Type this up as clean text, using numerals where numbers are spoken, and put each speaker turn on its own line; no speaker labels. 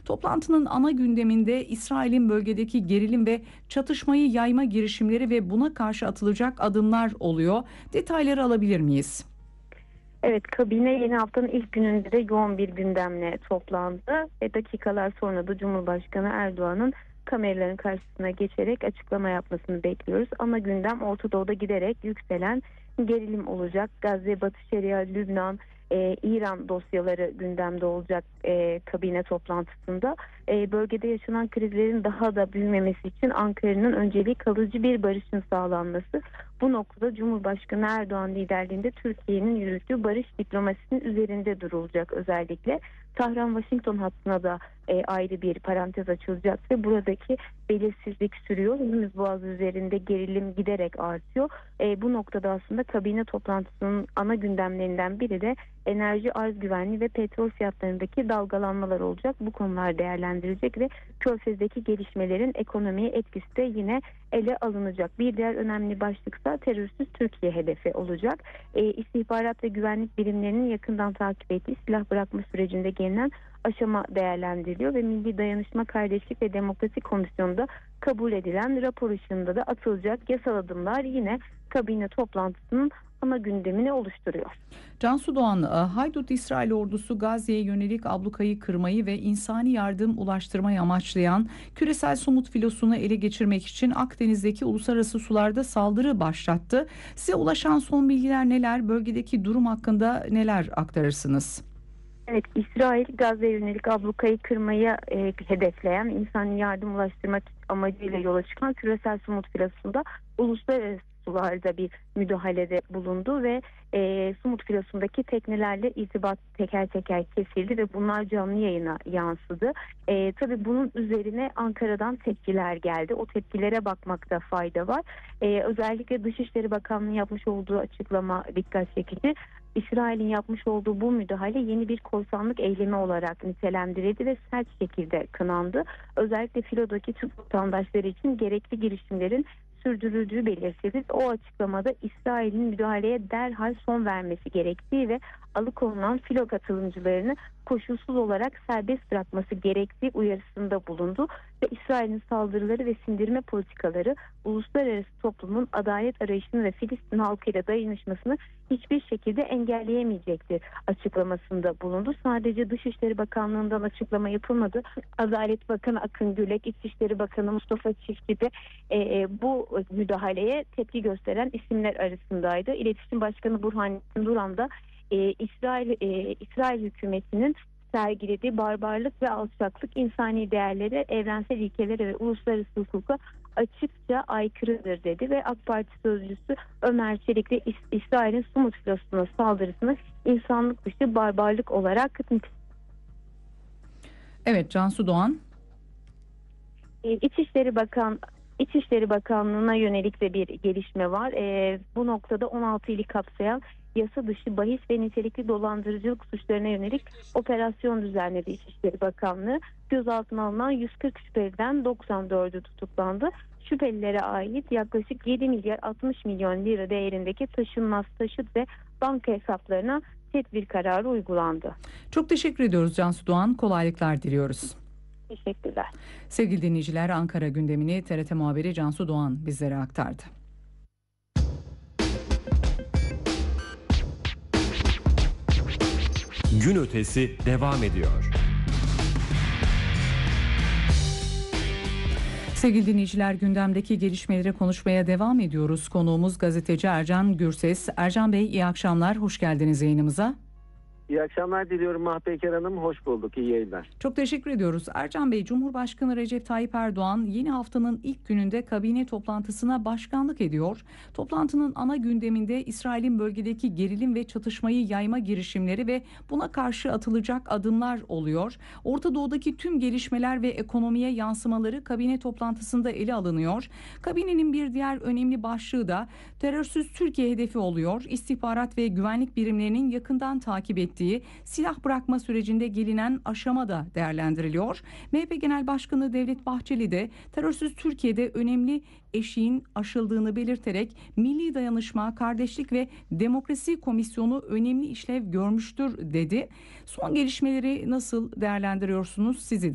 Toplantının ana gündeminde İsrail'in bölgedeki gerilim ve çatışmayı yayma girişimleri ve buna karşı atılacak adımlar oluyor. Detayları alabilir miyiz?
Evet, kabine yeni haftanın ilk gününde de yoğun bir gündemle toplandı ve dakikalar sonra da Cumhurbaşkanı Erdoğan'ın kameraların karşısına geçerek açıklama yapmasını bekliyoruz. Ana gündem Orta Doğu'da giderek yükselen gerilim olacak. Gazze, Batı Şeria, Lübnan, İran dosyaları gündemde olacak kabine toplantısında. Bölgede yaşanan krizlerin daha da büyümemesi için Ankara'nın önceliği kalıcı bir barışın sağlanması. Bu noktada Cumhurbaşkanı Erdoğan liderliğinde Türkiye'nin yürüttüğü barış diplomasisinin üzerinde durulacak özellikle. Tahran-Washington hattına da ayrı bir parantez açılacak ve buradaki belirsizlik sürüyor. Hürmüz Boğazı üzerinde gerilim giderek artıyor. Bu noktada aslında kabine toplantısının ana gündemlerinden biri de enerji arz güvenliği ve petrol fiyatlarındaki dalgalanmalar olacak. Bu konular değerlendirilecek ve Körfez'deki gelişmelerin ekonomiye etkisi de yine ele alınacak. Bir diğer önemli başlıksa terörsüz Türkiye hedefi olacak. İstihbarat ve güvenlik birimlerinin yakından takip ettiği silah bırakma sürecinde gelinen aşama değerlendiriliyor ve Milli Dayanışma, Kardeşlik ve Demokrasi Komisyonu'nda kabul edilen rapor ışığında da atılacak yasal adımlar yine kabine toplantısının ana gündemini oluşturuyor.
Cansu Doğan, Haydut İsrail ordusu Gazze'ye yönelik ablukayı kırmayı ve insani yardım ulaştırmayı amaçlayan küresel somut filosunu ele geçirmek için Akdeniz'deki uluslararası sularda saldırı başlattı. Size ulaşan son bilgiler neler? Bölgedeki durum hakkında neler aktarırsınız?
Evet, İsrail Gazze'ye yönelik ablukayı kırmayı hedefleyen insani yardım ulaştırmak amacıyla yola çıkan küresel somut filosunda uluslararası sularda bir müdahalede bulundu ve Sumut filosundaki teknelerle irtibat teker teker kesildi ve bunlar canlı yayına yansıdı. Tabii bunun üzerine Ankara'dan tepkiler geldi. O tepkilere bakmakta fayda var. Özellikle Dışişleri Bakanlığı'nın yapmış olduğu açıklama dikkat çekici. İsrail'in yapmış olduğu bu müdahale yeni bir korsanlık eylemi olarak nitelendirildi ve sert şekilde kınandı. Özellikle filodaki Türk vatandaşları için gerekli girişimlerin sürdürüldüğü belirtildi. O açıklamada İsrail'in müdahaleye derhal son vermesi gerektiği ve alıkonulan filo katılımcılarını koşulsuz olarak serbest bırakması gerektiği uyarısında bulundu ve İsrail'in saldırıları ve sindirme politikaları uluslararası toplumun adalet arayışını ve Filistin halkıyla dayanışmasını hiçbir şekilde engelleyemeyecektir açıklamasında bulundu. Sadece Dışişleri Bakanlığı'ndan açıklama yapılmadı. Adalet Bakanı Akın Gülek, İçişleri Bakanı Mustafa Çiftçi de bu müdahaleye tepki gösteren isimler arasındaydı. İletişim Başkanı Burhanettin Duran da İsrail hükümetinin sergilediği barbarlık ve alçaklık insani değerlere, evrensel ilkelere ve uluslararası hukuka açıkça aykırıdır dedi ve AK Parti sözcüsü Ömer Çelik de İsrail'in Sumut filosuna saldırısını insanlık dışı barbarlık olarak
Evet, Cansu Doğan.
İçişleri Bakanlığı'na yönelik de bir gelişme var. Bu noktada 16 ili kapsayan yasa dışı bahis ve nitelikli dolandırıcılık suçlarına yönelik operasyon düzenledi İçişleri Bakanlığı. Gözaltına alınan 140 şüpheliden 94'ü tutuklandı. Şüphelilere ait yaklaşık 7 milyar 60 milyon lira değerindeki taşınmaz taşıt ve banka hesaplarına tedbir kararı uygulandı.
Çok teşekkür ediyoruz Cansu Doğan. Kolaylıklar diliyoruz.
Teşekkürler.
Sevgili dinleyiciler, Ankara gündemini TRT muhabiri Cansu Doğan bizlere aktardı.
Gün ötesi devam ediyor.
Sevgili dinleyiciler, gündemdeki gelişmeleri konuşmaya devam ediyoruz. Konuğumuz gazeteci Ercan Gürses. Ercan Bey, iyi akşamlar, hoş geldiniz yayınımıza.
İyi akşamlar diliyorum Mahpeker Hanım. Hoş bulduk. İyi yayınlar.
Çok teşekkür ediyoruz. Ercan Bey, Cumhurbaşkanı Recep Tayyip Erdoğan yeni haftanın ilk gününde kabine toplantısına başkanlık ediyor. Toplantının ana gündeminde İsrail'in bölgedeki gerilim ve çatışmayı yayma girişimleri ve buna karşı atılacak adımlar oluyor. Orta Doğu'daki tüm gelişmeler ve ekonomiye yansımaları kabine toplantısında ele alınıyor. Kabinenin bir diğer önemli başlığı da terörsüz Türkiye hedefi oluyor. İstihbarat ve güvenlik birimlerinin yakından takip ettiği silah bırakma sürecinde gelinen aşama da değerlendiriliyor. MHP Genel Başkanı Devlet Bahçeli de terörsüz Türkiye'de önemli eşiğin aşıldığını belirterek Milli Dayanışma, Kardeşlik ve Demokrasi Komisyonu önemli işlev görmüştür dedi. Son gelişmeleri nasıl değerlendiriyorsunuz? Sizi